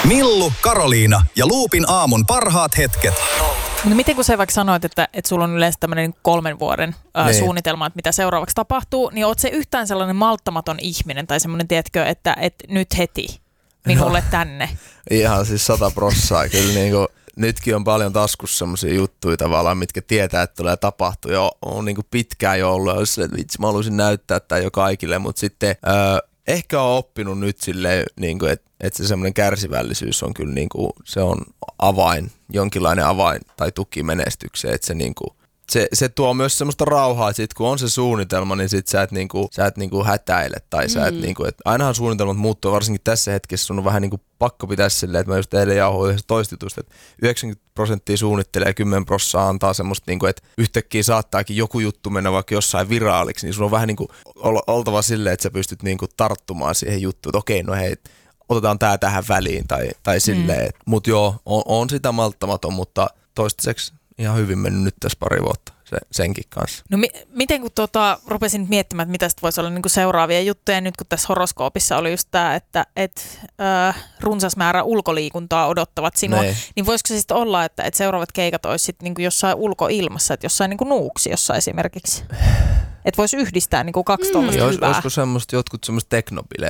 Millu, Karoliina ja Loopin aamun parhaat hetket. No miten kun sä vaikka sanoit, että sulla on yleensä tämmöinen 3 vuoden suunnitelma, että mitä seuraavaksi tapahtuu, niin oot se yhtään sellainen malttamaton ihminen tai semmoinen, tiedätkö, että nyt heti minulle tänne? Ihan siis 100%. Kyllä niinku, nytkin on paljon taskussa semmoisia juttuja tavallaan, mitkä tietää, että tulee tapahtua. Ja on niinku pitkään jo ollut, että vitsi, mä haluaisin näyttää tämän jo kaikille, mutta sitten ehkä on oppinut nyt silleen, niinku, että se semmoinen kärsivällisyys on kyllä niinku, se on avain, jonkinlainen avain tai tuki menestykseen, että se niinku, se tuo myös semmoista rauhaa, että sit kun on se suunnitelma, niin sit sä et niinku hätäile tai sä et niinku, että ainahan suunnitelmat muuttuu, varsinkin tässä hetkessä sun on vähän niinku pakko pitää silleen, että mä just eilen jauhoin yhdessä toistitusta, että 90% suunnittelee ja 10% antaa semmoista niinku, että yhtäkkiä saattaakin joku juttu mennä vaikka jossain viraaliksi, niin sun on vähän niinku oltava silleen, että sä pystyt niinku tarttumaan siihen juttuun, että okei, no hei, otetaan tää tähän väliin tai silleen, mut joo, on sitä malttamaton, mutta toistaiseksi ihan hyvin mennyt nyt tässä pari vuotta senkin kanssa. No miten kun rupesin nyt miettimään, että mitä sitten voisi olla niinku seuraavia juttuja, nyt kun tässä horoskoopissa oli just tämä, että runsas määrä ulkoliikuntaa odottavat sinua, niin voisiko se sitten olla, että seuraavat keikat olisi sitten niinku jossain ulkoilmassa, että jossain niinku Nuuksiossa esimerkiksi? Että voisi yhdistää niinku 2 tuollaista hyvää. Olisiko jotkut semmoista teknobile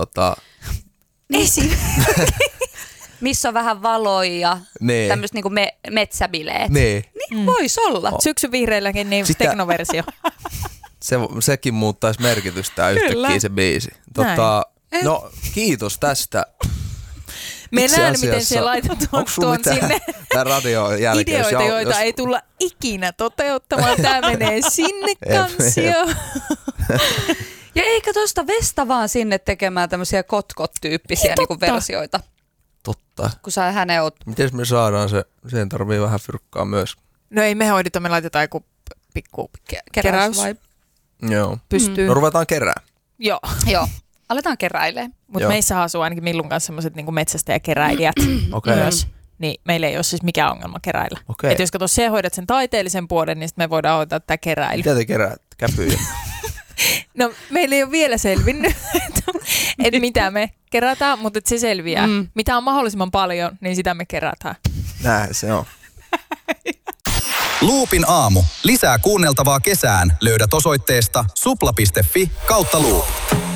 missä on vähän valoja, tämmöiset niinku metsäbileet. Niin voisi olla. Syksyvihreilläkin niin teknoversio. Sekin muuttaisi merkitystä yhtäkkiä se biisi. No kiitos tästä. Me näen, miten se laitat tuon sinne. Tämän radion jälkeen. Ideoita, joita ei tulla ikinä toteuttamaan. Tämä menee sinne kansioon. Ja eikä tuosta Vesta vaan sinne tekemään tämmöisiä kotkot-tyyppisiä niinku versioita. Totta. Kun sä hänen oot. Miten me saadaan se? Siihen tarvii vähän fyrkkaa myös. No ei me hoidita, me laitetaan joku pikku keräys. Joo. Pystyy. No ruvetaan kerää. Joo. Aletaan keräilemään. Mutta meissä asuu ainakin Millun kanssa semmoiset niinku metsästäjäkeräilijät myös. Niin meillä ei ole siis mikään ongelma keräillä. Okay. Että jos kato, sä hoidat sen taiteellisen puolen, niin sitten me voidaan hoitaa tämä keräily. Mitä te keräätte? Käpyjä? No meillä ei ole vielä selvinnyt, että mitä me kerätään, mutta se selviää. Mitä on mahdollisimman paljon, niin sitä me kerätään. Näin se on. Loopin aamu. Lisää kuunneltavaa kesään löydät osoitteesta supla.fi/loop.